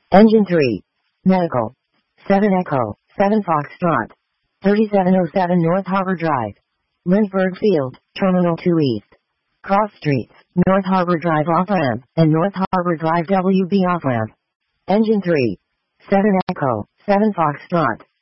Engine 3. Medical. 7 Echo, 7 Foxtrot. 3707 North Harbor Drive. Lindbergh Field, Terminal 2 East. Cross Streets, North Harbor Drive off-ramp, and North Harbor Drive WB off-ramp. Engine 3. 7 Echo, 7 Foxtrot.